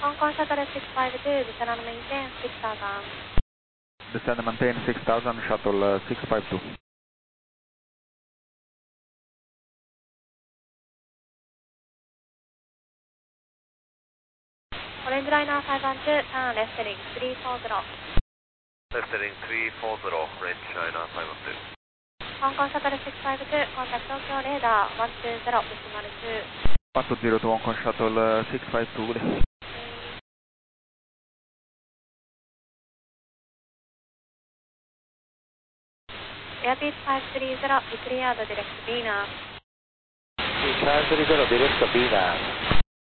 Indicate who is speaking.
Speaker 1: Hong Kong Shuttle 652, descend and maintain 6000.
Speaker 2: Descend and maintain 6000, Shuttle 652.
Speaker 1: Orange Liner 512, turn left heading 340.
Speaker 3: Left heading 340, Orange Liner 512.
Speaker 1: Hong Kong Shuttle 652, contact Tokyo Radar 120, decimal 2.
Speaker 2: 120 to Hong Kong Shuttle 652.
Speaker 1: Airbus 530, declared direct Vienna.
Speaker 3: 530 direct Vienna.